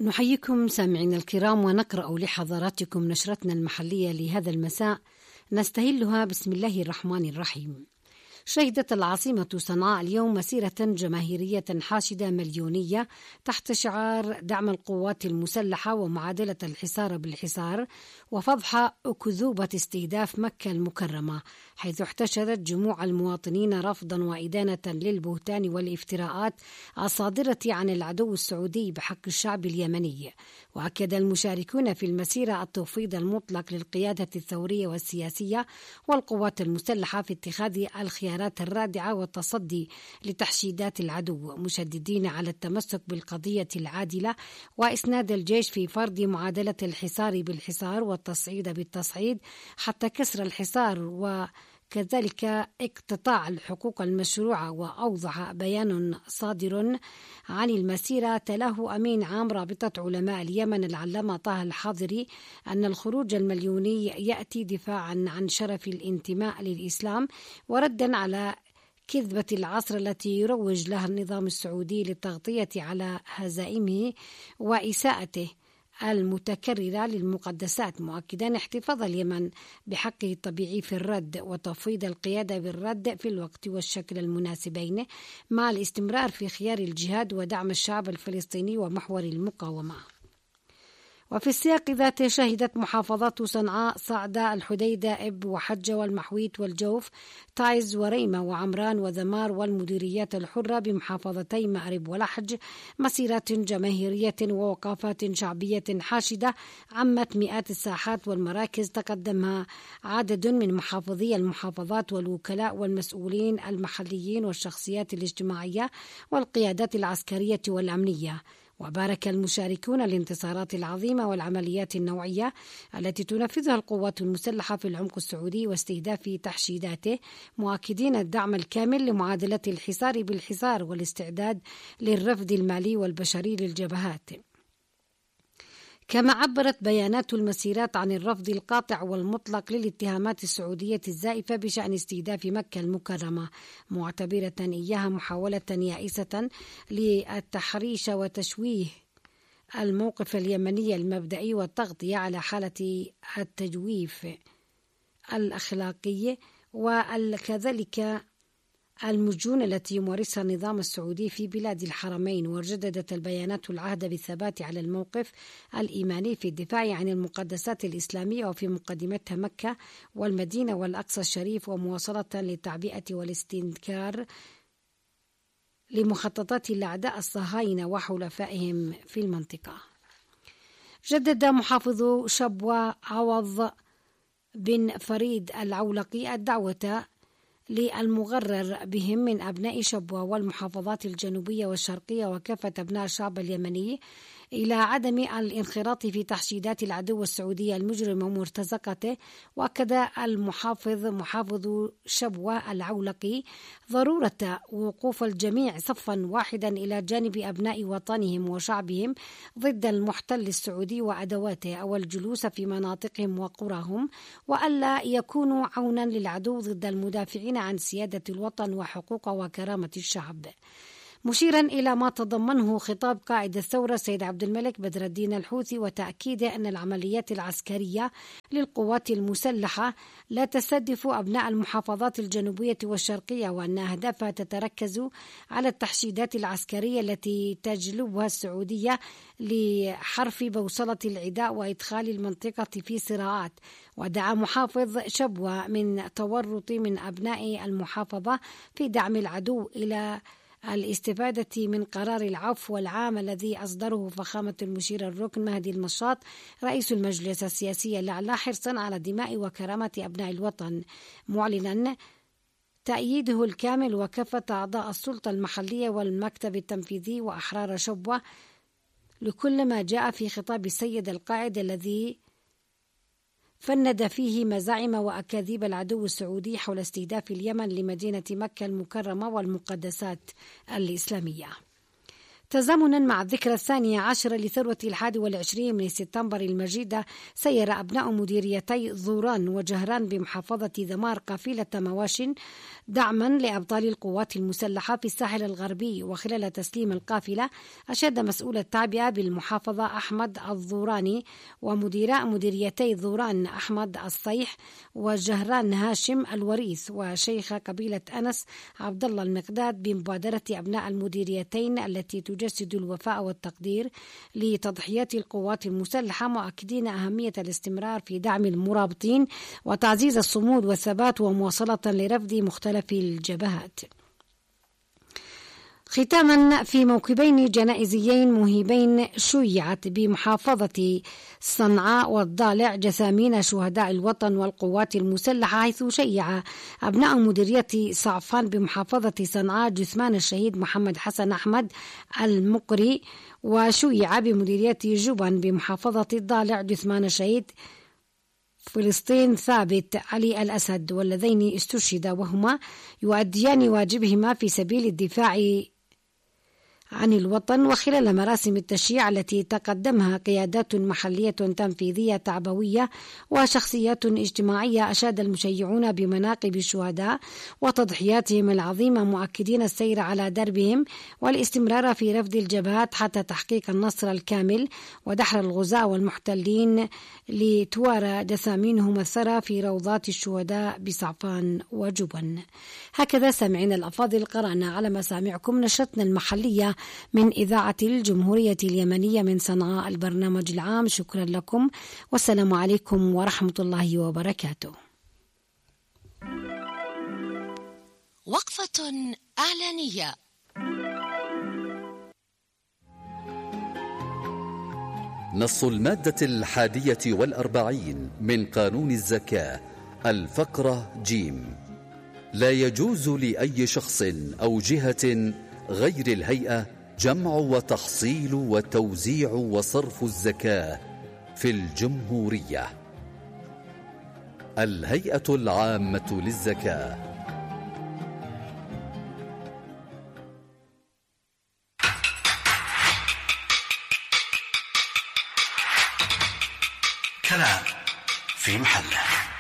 نحييكم سامعين الكرام ونقرأ لحضراتكم نشرتنا المحلية لهذا المساء نستهلها بسم الله الرحمن الرحيم. شهدت العاصمة صنعاء اليوم مسيرة جماهيرية حاشدة مليونية تحت شعار دعم القوات المسلحة ومعادلة الحصار بالحصار وفضح أكذوبة استهداف مكة المكرمة، حيث احتشدت جموع المواطنين رفضا وإدانة للبهتان والافتراءات الصادرة عن العدو السعودي بحق الشعب اليمني. وأكد المشاركون في المسيرة التوفيق المطلق للقيادة الثورية والسياسية والقوات المسلحة في اتخاذ الخيارات الرادعة والتصدي لتحشيدات العدو، مشددين على التمسك بالقضية العادلة وإسناد الجيش في فرض معادلة الحصار بالحصار والتصعيد بالتصعيد حتى كسر الحصار وكذلك اقتطاع الحقوق المشروعة. وأوضح بيان صادر عن المسيرة تلاه أمين عام رابطة علماء اليمن العلامة طه الحاضري أن الخروج المليوني يأتي دفاعا عن شرف الانتماء للإسلام وردا على كذبة العصر التي يروج لها النظام السعودي للتغطية على هزائمه وإساءته المتكررة للمقدسات، مؤكدا احتفاظ اليمن بحقه الطبيعي في الرد وتفويض القيادة بالرد في الوقت والشكل المناسبين مع الاستمرار في خيار الجهاد ودعم الشعب الفلسطيني ومحور المقاومة. وفي السياق ذاته شهدت محافظات صنعاء صعدة الحديدة إب وحجة والمحويت والجوف تعز وريمة وعمران وذمار والمديريات الحرة بمحافظتي مأرب ولحج مسيرات جماهيرية ووقافات شعبية حاشدة عمت مئات الساحات والمراكز تقدمها عدد من محافظي المحافظات والوكلاء والمسؤولين المحليين والشخصيات الاجتماعية والقيادات العسكرية والأمنية. وبارك المشاركون الانتصارات العظيمة والعمليات النوعية التي تنفذها القوات المسلحة في العمق السعودي واستهداف تحشيداته، مؤكدين الدعم الكامل لمعادلة الحصار بالحصار والاستعداد للرفض المالي والبشري للجبهات. كما عبرت بيانات المسيرات عن الرفض القاطع والمطلق للاتهامات السعودية الزائفة بشأن استهداف مكة المكرمة، معتبرة إياها محاولة يائسة للتحريش وتشويه الموقف اليمني المبدئي والتغطية على حالة التجويف الأخلاقي وكذلك المجون التي يمارسها النظام السعودي في بلاد الحرمين. وجددت البيانات العهد بالثبات على الموقف الإيماني في الدفاع عن المقدسات الإسلامية وفي مقدمتها مكة والمدينة والأقصى الشريف، ومواصلة للتعبئة والاستنكار لمخططات الأعداء الصهاينة وحلفائهم في المنطقة. جدد محافظ شبوة عوض بن فريد العولقي الدعوة للمغرر بهم من أبناء شبوة والمحافظات الجنوبية والشرقية وكافة أبناء الشعب اليمني إلى عدم الانخراط في تحشيدات العدو السعودي المجرم ومرتزقته. وأكد محافظ شبوة العولقي ضرورة وقوف الجميع صفا واحدا إلى جانب أبناء وطنهم وشعبهم ضد المحتل السعودي وأدواته أو الجلوس في مناطقهم وقراهم، وألا يكونوا عونا للعدو ضد المدافعين عن سيادة الوطن وحقوق وكرامة الشعب، مشيرا إلى ما تضمنه خطاب قائد الثورة السيد عبد الملك بدر الدين الحوثي، وتأكيد أن العمليات العسكرية للقوات المسلحة لا تستهدف أبناء المحافظات الجنوبية والشرقية، وأن أهدافها تتركز على التحشيدات العسكرية التي تجلبها السعودية لحرف بوصلة العداء وإدخال المنطقة في صراعات. ودعا محافظ شبوة من تورط من أبناء المحافظة في دعم العدو إلى الاستفادة من قرار العفو العام الذي أصدره فخامة المشير الركن مهدي المشاط رئيس المجلس السياسي الأعلى حرصا على دماء وكرامة أبناء الوطن، معلنا تأييده الكامل وكافة أعضاء السلطة المحلية والمكتب التنفيذي وأحرار شبوة لكل ما جاء في خطاب السيد القائد الذي فند فيه مزاعم وأكاذيب العدو السعودي حول استهداف اليمن لمدينة مكة المكرمة والمقدسات الإسلامية. تزامنا مع الذكرى 12 لثروة 21 من سبتمبر المجيدة، سير أبناء مديريتي ظوران وجهران بمحافظة ذمار قافلة مواش دعما لأبطال القوات المسلحة في الساحل الغربي. وخلال تسليم القافلة أشاد مسؤول التعبئة بالمحافظة أحمد الظوراني ومديراء مديريتي ظوران أحمد الصيح وجهران هاشم الوريث وشيخ قبيلة أنس عبد الله المقداد بمبادرة أبناء المديريتين التي تجسد الوفاء والتقدير لتضحيات القوات المسلحة، مؤكدين أهمية الاستمرار في دعم المرابطين وتعزيز الصمود والثبات ومواصلة لرفض مختلف الجبهات. ختاما، في موكبين جنائزيين مهيبين شيعت بمحافظة صنعاء والضالع جثامين شهداء الوطن والقوات المسلحة، حيث شيع أبناء مديرية صعفان بمحافظة صنعاء جثمان الشهيد محمد حسن أحمد المقري، وشيع بمديرية جبن بمحافظة الضالع جثمان الشهيد فلسطين ثابت علي الأسد، واللذين استشهدا وهما يؤديان واجبهما في سبيل الدفاع عن الوطن. وخلال مراسم التشييع التي تقدمها قيادات محلية تنفيذية تعبوية وشخصيات اجتماعية، أشاد المشيعون بمناقب الشهداء وتضحياتهم العظيمة، مؤكدين السير على دربهم والاستمرار في رفض الجبهات حتى تحقيق النصر الكامل ودحر الغزاة والمحتلين لتوارى جثامينهم الثرى في روضات الشهداء بصعفان وجبن. هكذا سامعين الأفاضل، قرأنا على مسامعكم نشرتنا المحلية من إذاعة الجمهورية اليمنية من صنعاء البرنامج العام. شكرا لكم والسلام عليكم ورحمة الله وبركاته. وقفة إعلانية. نص المادة 41 من قانون الزكاة الفقرة جيم: لا يجوز لأي شخص أو جهة غير الهيئة جمع وتحصيل وتوزيع وصرف الزكاة في الجمهورية. الهيئة العامة للزكاة. كلام في محله.